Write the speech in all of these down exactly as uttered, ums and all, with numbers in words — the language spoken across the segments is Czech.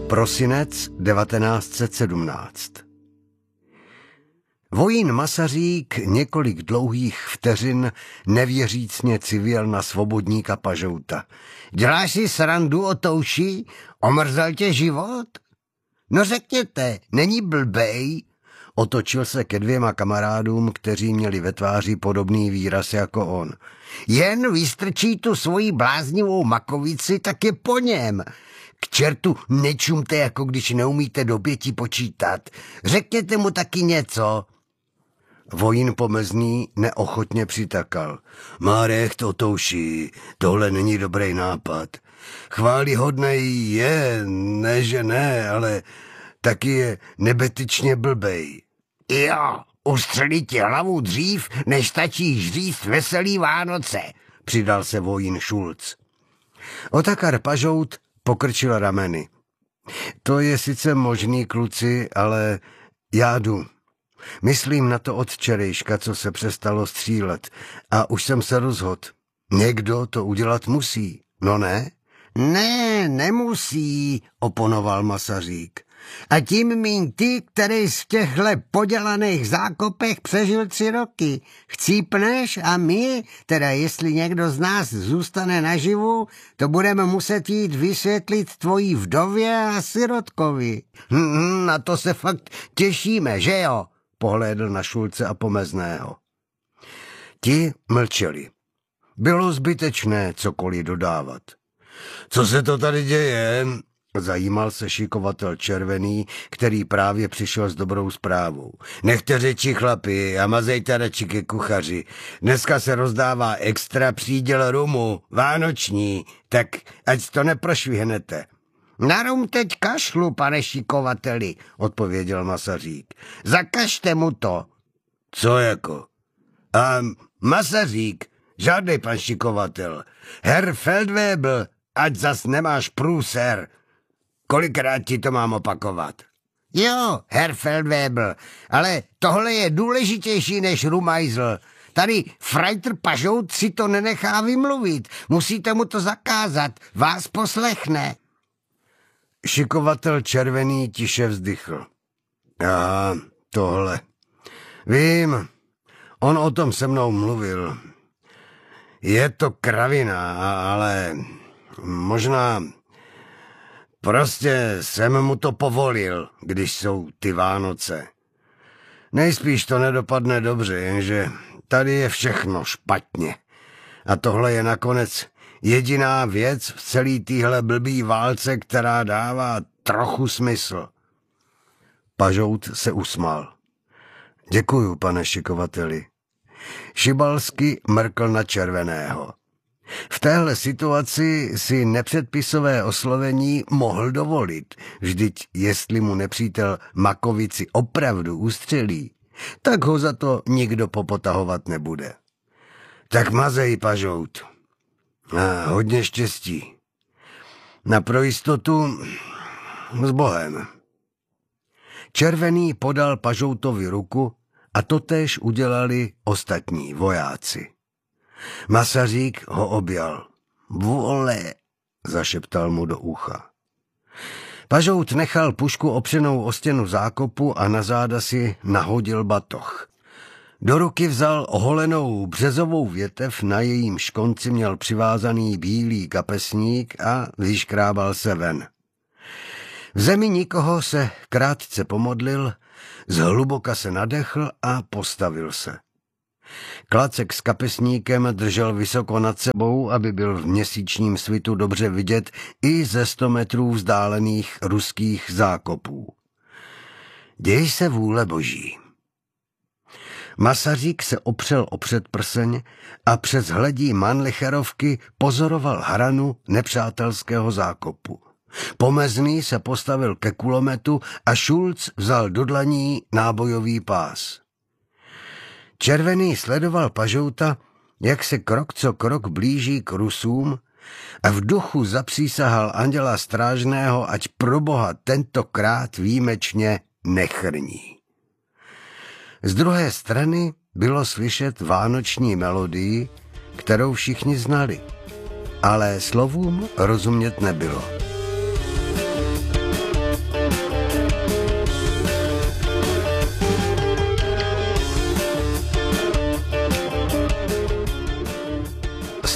Prosinec devatenáct set sedmnáct. Vojín Masařík několik dlouhých vteřin nevěřícně civil na svobodníka Pažouta. Děláš si srandu o Touši? Omrzel tě život? No řekněte, není blbej? Otočil se ke dvěma kamarádům, kteří měli ve tváři podobný výraz jako on. Jen vystrčí tu svoji bláznivou makovici, tak je po něm. K čertu nečumte, jako když neumíte do pěti počítat. Řekněte mu taky něco. Vojín Pomezný neochotně přitakal. Márech to Touši, tohle není dobrý nápad. Chválihodnej je, ne že ne, ale taky je nebetyčně blbej. Jo, ustřelí ti hlavu dřív, než stačí říct veselý Vánoce, přidal se vojín Šulc. Otakar Pažout pokrčil rameny. To je sice možný, kluci, ale já jdu. Myslím na to od včerejška, co se přestalo střílet, a už jsem se rozhodl. Někdo to udělat musí, no ne? Ne, nemusí, oponoval Masařík. A tím míň ty, který v těchto podělaných zákopech přežil tři roky. Chcípneš a my, teda jestli někdo z nás zůstane naživu, to budeme muset jít vysvětlit tvojí vdově a sirotkovi. Hm, na to se fakt těšíme, že jo? Pohlédl na Šulce a Pomezného. Ti mlčeli. Bylo zbytečné cokoliv dodávat. Co se to tady děje? Zajímal se šikovatel Červený, který právě přišel s dobrou zprávou. Nechte řeči, chlapi, a mazejte radši ke kuchaři. Dneska se rozdává extra příděl rumu, vánoční, tak ať to neprošvihnete. Na rum teď kašlu, pane šikovateli, odpověděl Masařík. Zakažte mu to. Co jako? A Masařík, žádnej pan šikovatel. Herr Feldwebel, ať zas nemáš průser. Kolikrát ti to mám opakovat? Jo, Herr Feldwebel, ale tohle je důležitější než rumajzl. Tady Freitr Pažout si to nenechá vymluvit. Musíte mu to zakázat, vás poslechne. Šikovatel Červený tiše vzdychl. Aha, tohle. Vím, on o tom se mnou mluvil. Je to kravina, ale možná... Prostě jsem mu to povolil, když jsou ty Vánoce. Nejspíš to nedopadne dobře, jenže tady je všechno špatně. A tohle je nakonec jediná věc v celé téhle blbý válce, která dává trochu smysl. Pažout se usmál. Děkuju, pane šikovateli. Šibalsky mrkl na Červeného. V téhle situaci si nepředpisové oslovení mohl dovolit, vždyť jestli mu nepřítel makovici opravdu ustřelí, tak ho za to nikdo popotahovat nebude. Tak mazej, Pažout. A hodně štěstí. Na pro jistotu s Bohem. Červený podal Pažoutovi ruku a totéž udělali ostatní vojáci. Masařík ho objal. Vole, zašeptal mu do ucha. Pažout nechal pušku opřenou o stěnu zákopu a na záda si nahodil batoh. Do ruky vzal oholenou březovou větev, na jejímž konci měl přivázaný bílý kapesník a vyškrábal se ven. V zemi nikoho se krátce pomodlil, zhluboka se nadechl a postavil se. Klacek s kapesníkem držel vysoko nad sebou, aby byl v měsíčním svitu dobře vidět i ze sto metrů vzdálených ruských zákopů. Děj se vůle boží. Masařík se opřel o předprseň a přes hledí Mannlicherovky pozoroval hranu nepřátelského zákopu. Pomezný se postavil ke kulometu a Šulc vzal do dlaní nábojový pás. Červený sledoval Pažouta, jak se krok co krok blíží k Rusům, a v duchu zapřísahal anděla strážného, ať proboha tentokrát výjimečně nechrní. Z druhé strany bylo slyšet vánoční melodii, kterou všichni znali, ale slovům rozumět nebylo.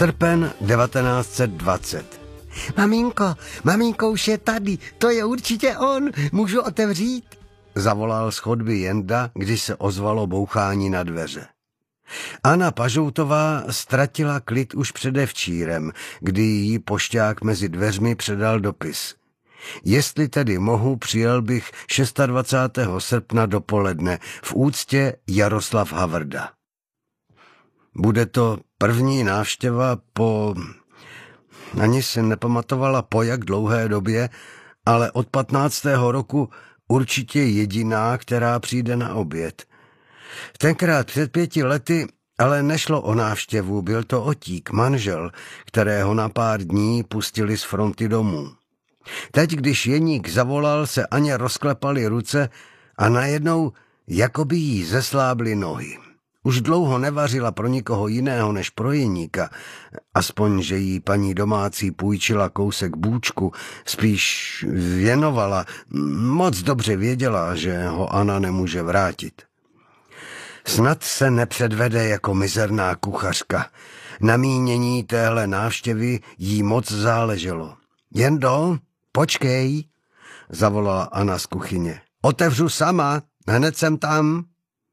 Srpen devatenáct set dvacet. Maminko, maminko už je tady, to je určitě on, můžu otevřít? Zavolal z chodby Jenda, když se ozvalo bouchání na dveře. Anna Pažoutová ztratila klid už předevčírem, kdy jí pošťák mezi dveřmi předal dopis. Jestli tedy mohu, přijel bych dvacátého šestého srpna dopoledne v úctě Jaroslav Havrda. Bude to první návštěva po... Ani si nepamatovala po jak dlouhé době, ale od patnáctého roku určitě jediná, která přijde na oběd. Tenkrát před pěti lety ale nešlo o návštěvu, byl to Otík, manžel, kterého na pár dní pustili z fronty domů. Teď, když Jeník zavolal, se Aně rozklepaly ruce a najednou jakoby jí zeslábly nohy. Už dlouho nevařila pro nikoho jiného než pro Jeníka, aspoň, že jí paní domácí půjčila kousek bůčku, spíš věnovala, moc dobře věděla, že ho Anna nemůže vrátit. Snad se nepředvede jako mizerná kuchařka. Na mínění téhle návštěvy jí moc záleželo. Jendo, počkej, zavolala Anna z kuchyně. Otevřu sama, hned jsem tam.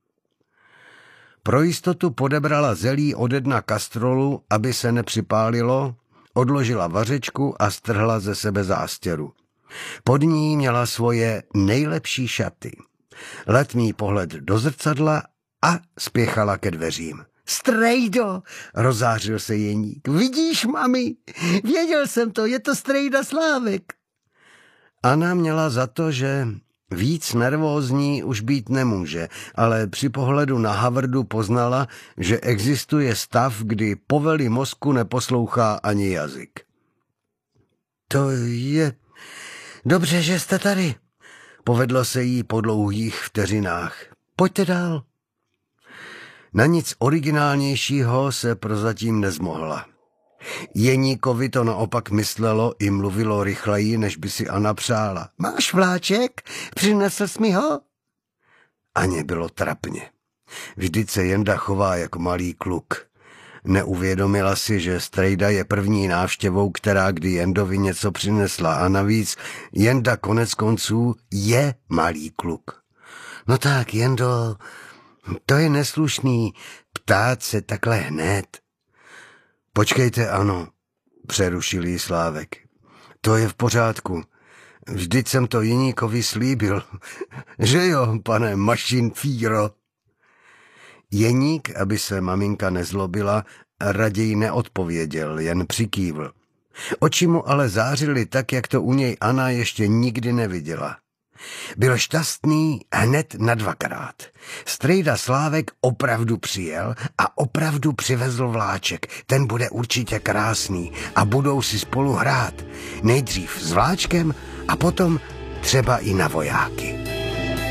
Pro jistotu podebrala zelí ode dna kastrolu, aby se nepřipálilo, odložila vařečku a strhla ze sebe zástěru. Pod ní měla svoje nejlepší šaty. Letmý pohled do zrcadla a spěchala ke dveřím. Strejdo, rozářil se Jeník. Vidíš, mami, věděl jsem to, je to strejda Slávek. Anna měla za to, že víc nervózní už být nemůže, ale při pohledu na Havrdu poznala, že existuje stav, kdy povely mozku neposlouchá ani jazyk. To je... Dobře, že jste tady. Povedlo se jí po dlouhých vteřinách. Pojďte dál. Na nic originálnějšího se prozatím nezmohla. Jeníkovi to naopak myslelo i mluvilo rychleji, než by si Anna přála. Máš vláček? Přinesl jsi mi ho? Aně bylo trapně. Vždyť se Jenda chová jako malý kluk. Neuvědomila si, že strejda je první návštěvou, která kdy Jendovi něco přinesla a navíc Jenda konec konců je malý kluk. No tak, Jendo, to je neslušný ptát se takhle hned. Počkejte, ano, přerušil jí Slávek. To je v pořádku. Vždyť jsem to Jeníkovi slíbil. Že jo, pane mašinfíro. Jeník, aby se maminka nezlobila, raději neodpověděl, jen přikývl. Oči mu ale zářily tak, jak to u něj Anna ještě nikdy neviděla. Byl šťastný hned na dvakrát. Strejda Slávek opravdu přijel a opravdu přivezl vláček. Ten bude určitě krásný a budou si spolu hrát. Nejdřív s vláčkem a potom třeba i na vojáky.